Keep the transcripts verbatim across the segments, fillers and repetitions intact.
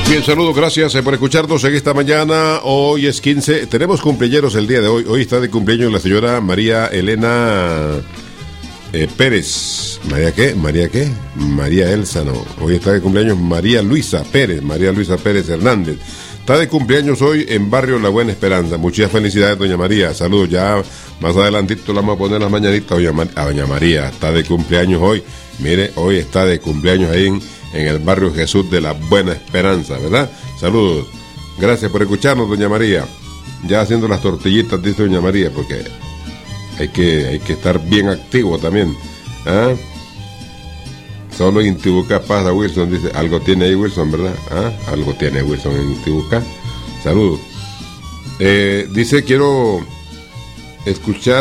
Bien, saludos, gracias por escucharnos en esta mañana. Hoy es quince, tenemos cumpleaños el día de hoy. Hoy está de cumpleaños la señora María Elena eh, Pérez. ¿María qué? ¿María qué? María Elsa, no. Hoy está de cumpleaños María Luisa Pérez, María Luisa Pérez Hernández. Está de cumpleaños hoy en Barrio La Buena Esperanza. Muchas felicidades, doña María. Saludos, ya más adelantito le vamos a poner las mañanitas doña Mar- a doña María. Está de cumpleaños hoy. Mire, hoy está de cumpleaños ahí en, en el barrio Jesús de la Buena Esperanza, ¿verdad? Saludos. Gracias por escucharnos, doña María. Ya haciendo las tortillitas, dice doña María, porque hay que, hay que estar bien activo también. ¿Ah? Solo en Intibucá pasa, Wilson, dice. Algo tiene ahí, Wilson, ¿verdad? ¿Ah? Algo tiene Wilson en Intibucá. Saludos. Eh, dice, quiero escuchar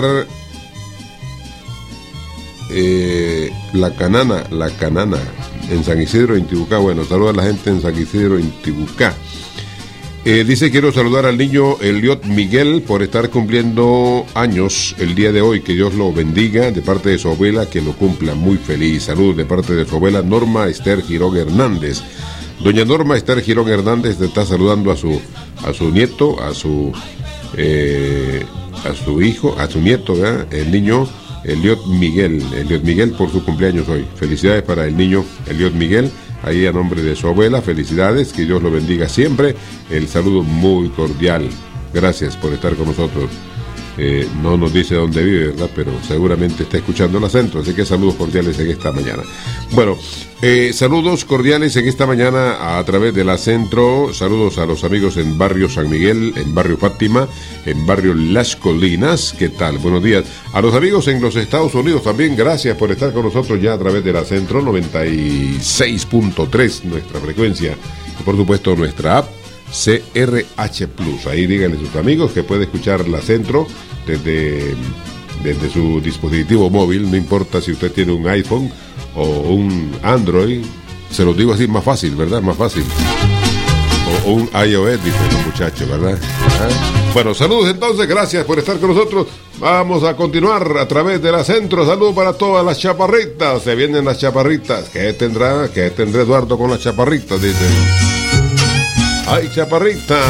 eh, La Canana, La Canana, en San Isidro, Intibucá. Bueno, saluda a la gente en San Isidro, Intibucá. Eh, dice, quiero saludar al niño Eliot Miguel por estar cumpliendo años el día de hoy. Que Dios lo bendiga de parte de su abuela, que lo cumpla muy feliz. Saludos de parte de su abuela Norma Esther Girón Hernández. Doña Norma Esther Girón Hernández está saludando a su a su nieto, a su eh, a su hijo, a su nieto, ¿verdad? El niño Eliot Miguel, Eliot Miguel por su cumpleaños hoy. Felicidades para el niño Eliot Miguel. Ahí a nombre de su abuela, felicidades, que Dios lo bendiga siempre. El saludo muy cordial. Gracias por estar con nosotros. Eh, no nos dice dónde vive, ¿verdad? Pero seguramente está escuchando el acento, así que saludos cordiales en esta mañana. Bueno, eh, saludos cordiales en esta mañana a través de la Centro. Saludos a los amigos en Barrio San Miguel, en Barrio Fátima, en Barrio Las Colinas. ¿Qué tal? Buenos días. A los amigos en los Estados Unidos también, gracias por estar con nosotros ya a través de la Centro noventa y seis punto tres, nuestra frecuencia. Y por supuesto nuestra app C R H Plus. Ahí díganle a sus amigos que puede escuchar la Centro desde, desde su dispositivo móvil. No importa si usted tiene un iPhone o un Android. Se los digo así, más fácil, ¿verdad? Más fácil. O, o un iOS, dicen los muchachos, ¿verdad? ¿Ah? Bueno, saludos entonces, gracias por estar con nosotros. Vamos a continuar a través de la Centro. Saludos para todas las chaparritas. Se vienen las chaparritas. ¿Qué tendrá? ¿Qué tendrá Eduardo con las chaparritas? Dicen. ¡Ay, chaparrita!